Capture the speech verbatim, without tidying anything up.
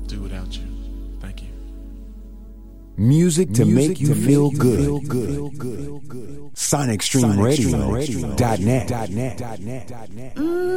do without you. Thank you. Music to Music make you to feel make good. You feel good. Sonic Stream Radio dot net.